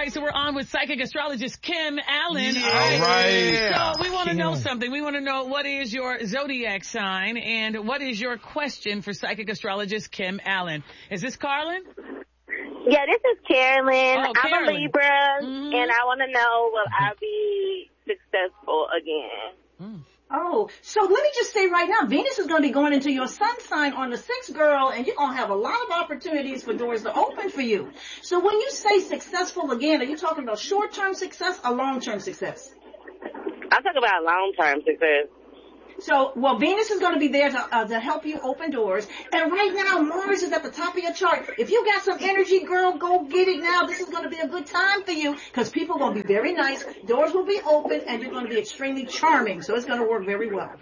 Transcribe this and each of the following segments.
right, so we're on with psychic astrologist Kim Allen. Yeah. All right. So we want to know something. We want to know what is your zodiac sign and what is your question for psychic astrologist Kim Allen. Is this Carlin? Yeah, this is Carolyn. Oh, I'm Carolyn. a Libra, and I want to know, will I be successful again? Oh, so let me just say right now, Venus is going to be going into your sun sign on the 6th, girl, and you're going to have a lot of opportunities for doors to open for you. So when you say successful again, are you talking about short-term success or long-term success? I talk about long-term success. So, well, Venus is going to be there to help you open doors. And right now, Mars is at the top of your chart. If you got some energy, girl, go get it now. This is going to be a good time for you because people are going to be very nice. Doors will be open, and you're going to be extremely charming. So it's going to work very well.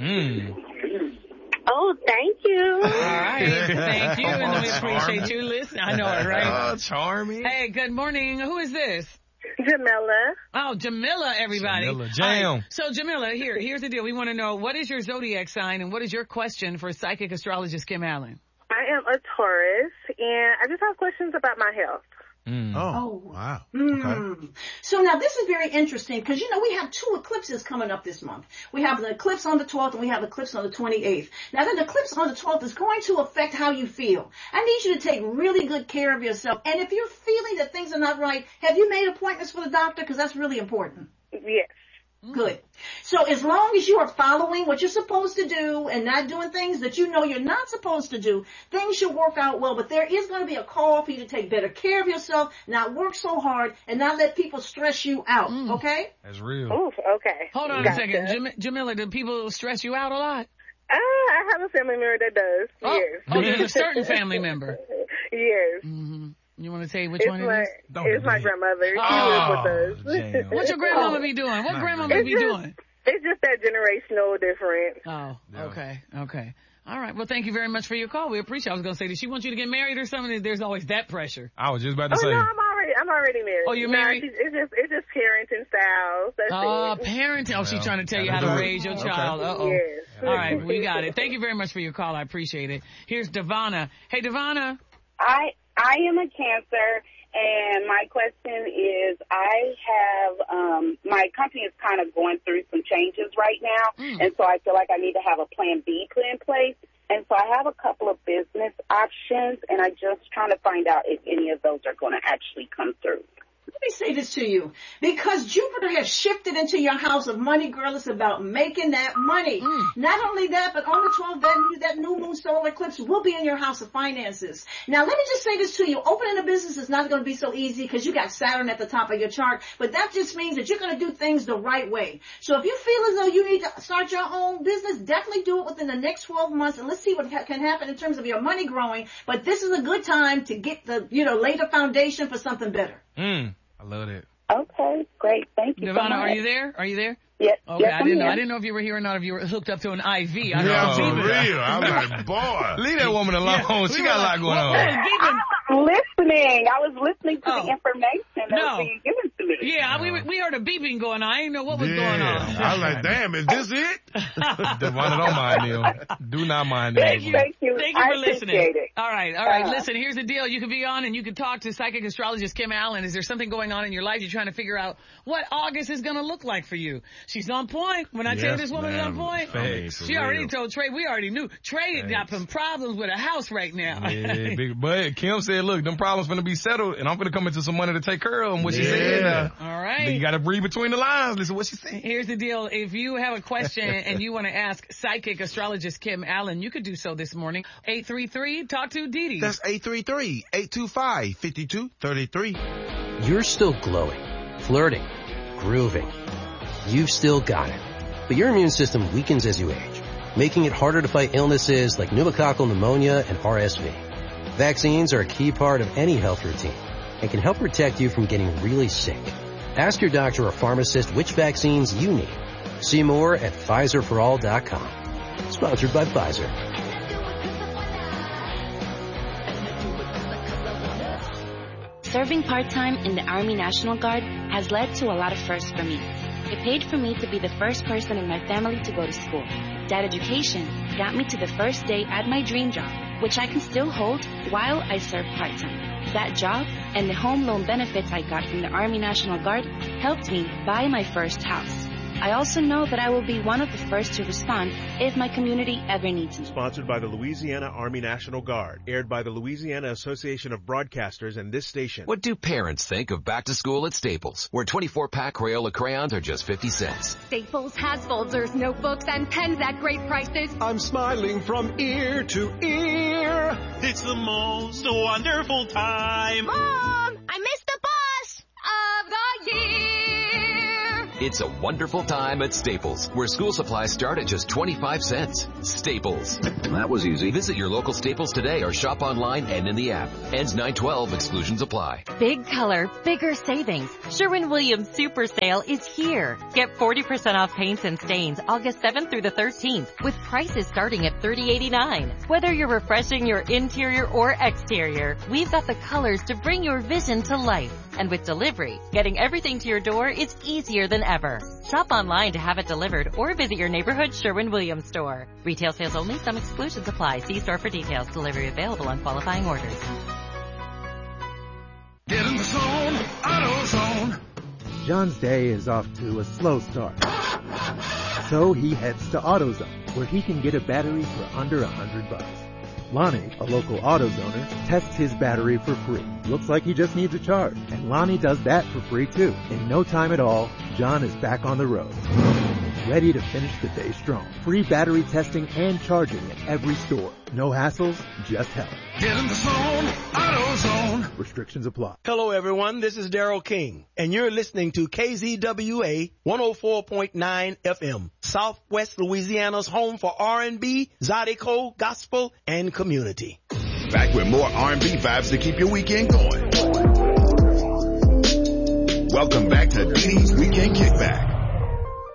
Oh, thank you. All right. Thank you. And we appreciate you listening. I know it, right? Charming. Hey, good morning. Who is this? Jamila. Oh, Jamila, everybody. Jamila, jam. All right. So, Jamila, here's the deal. We want to know, what is your zodiac sign and what is your question for psychic astrologist Kim Allen? I am a Taurus, and I just have questions about my health. Oh, wow. Okay. So now this is very interesting because, we have 2 eclipses coming up this month. We have the eclipse on the 12th and we have the eclipse on the 28th. Now the eclipse on the 12th is going to affect how you feel. I need you to take really good care of yourself. And if you're feeling that things are not right, have you made appointments for the doctor? Because that's really important. Yes. Good. So as long as you are following what you're supposed to do and not doing things that you know you're not supposed to do, things should work out well. But there is going to be a call for you to take better care of yourself, not work so hard, and not let people stress you out. Okay? That's real. Oof, okay. Hold on a second. Jamila, do people stress you out a lot? I have a family member that does. Yes. Oh, there's a certain family member. Yes. You want to say which one it is? It's my grandmother. She lives with us. What's your grandmama be doing? What grandmama be doing? It's just that generational difference. Oh, okay. All right. Well, thank you very much for your call. We appreciate it. I was going to say, did she want you to get married or something? There's always that pressure. I was just about to say. No, I'm already married. Oh, you're married? It's just parenting styles. That's it. Parenting. Oh, she's trying to tell you how to raise your child. Uh-oh. Yes. All right. We got it. Thank you very much for your call. I appreciate it. Here's Devonna. Hey, Devonna. I am a Cancer, and my question is, I have, my company is kind of going through some changes right now, and so I feel like I need to have a plan B put in place. And so I have a couple of business options, and I'm just trying to find out if any of those are going to actually come through. Let me say this to you. Because Jupiter has shifted into your house of money, girl, it's about making that money. Not only that, but on the 12th, that new moon solar eclipse will be in your house of finances. Now, let me just say this to you. Opening a business is not going to be so easy because you got Saturn at the top of your chart. But that just means that you're going to do things the right way. So if you feel as though you need to start your own business, definitely do it within the next 12 months. And let's see what can happen in terms of your money growing. But this is a good time to get the, lay the foundation for something better. I love it. Okay, great. Thank you. Devonna, so much. Are you there? Yes. Okay, yes, I didn't know if you were here or not, if you were hooked up to an IV. Yeah, for real. I'm like, boy. Leave that woman alone. She got a lot going on. I was listening to the information that was being given to me. Yeah, we heard a beeping going on. I didn't know what was going on. I was like, damn, is this it? Devonna, don't mind him. Do not mind him. Thank you for listening. It. All right. Listen, here's the deal. You can be on and you can talk to psychic astrologist Kim Allen. Is there something going on in your life you're trying to figure out what August is going to look like for you? She's on point. When I tell you this woman is on point, she already told Trey. We already knew. Trey got some problems with a house right now. Yeah, but Kim said, look, them problems going to be settled, and I'm going to come into some money to take care of them. What she said. All right. You got to read between the lines. Listen what she said. Here's the deal. If you have a question and you want to ask psychic astrologist Kim Allen, you could do so this morning. 833, talk to Dee Dee. That's 833-825-5233. You're still glowing, flirting, grooving. You've still got it. But your immune system weakens as you age, making it harder to fight illnesses like pneumococcal pneumonia and RSV. Vaccines are a key part of any health routine and can help protect you from getting really sick. Ask your doctor or pharmacist which vaccines you need. See more at PfizerForAll.com. Sponsored by Pfizer. Serving part-time in the Army National Guard has led to a lot of firsts for me. It paid for me to be the first person in my family to go to school. That education got me to the first day at my dream job, which I can still hold while I serve part-time. That job and the home loan benefits I got from the Army National Guard helped me buy my first house. I also know that I will be one of the first to respond if my community ever needs me. Sponsored by the Louisiana Army National Guard. Aired by the Louisiana Association of Broadcasters and this station. What do parents think of back to school at Staples, where 24-pack Crayola crayons are just 50 cents? Staples has folders, notebooks, and pens at great prices. I'm smiling from ear to ear. It's the most wonderful time. Mom, I missed the bus of the year. It's a wonderful time at Staples, where school supplies start at just 25 cents. Staples. That was easy. Visit your local Staples today or shop online and in the app. Ends 9/12. Exclusions apply. Big color, bigger savings. Sherwin-Williams Super Sale is here. Get 40% off paints and stains August 7th through the 13th with prices starting at $30.89. Whether you're refreshing your interior or exterior, we've got the colors to bring your vision to life. And with delivery, getting everything to your door is easier than ever. Shop online to have it delivered or visit your neighborhood Sherwin-Williams store. Retail sales only. Some exclusions apply. See store for details. Delivery available on qualifying orders. Get in the zone, AutoZone. John's day is off to a slow start. So he heads to AutoZone, where he can get a battery for under $100. Lonnie, a local AutoZoner, tests his battery for free. Looks like he just needs a charge, and Lonnie does that for free too. In no time at all, John is back on the road, ready to finish the day strong. Free battery testing and charging at every store. No hassles, just help. Get in the zone, AutoZone. Restrictions apply. Hello everyone, this is Daryl King, and you're listening to KZWA 104.9 FM, Southwest Louisiana's home for R&B, Zydeco, gospel, and community. Back with more R&B vibes to keep your weekend going. Welcome back to Dee's Weekend